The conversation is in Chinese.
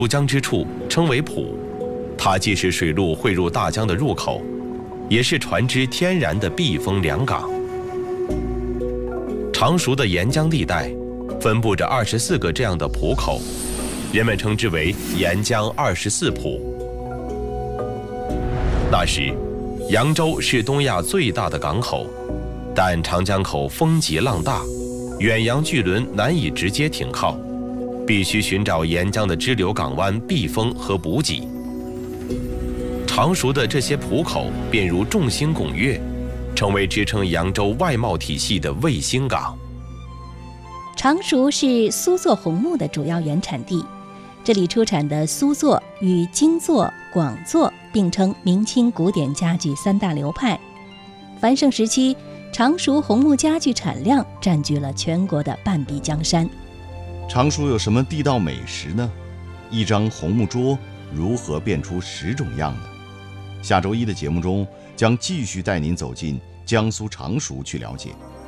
渡江之处称为浦，它既是水路汇入大江的入口，也是船只天然的避风良港。常熟的沿江地带分布着24个这样的浦口，人们称之为沿江24浦。那时，扬州是东亚最大的港口，但长江口风急浪大，远洋巨轮难以直接停靠，必须寻找沿江的支流港湾避风和补给。常熟的这些浦口便如众星拱月，成为支撑扬州外贸体系的卫星港。 常熟是苏作红木的主要原产地，这里出产的苏作与京作、广作并称明清古典家具3大流派。繁盛时期，常熟红木家具产量占据了全国的半壁江山。 常熟有什么地道美食呢？一张红木桌如何变出10种样呢？下周一的节目中将继续带您走进江苏常熟去了解。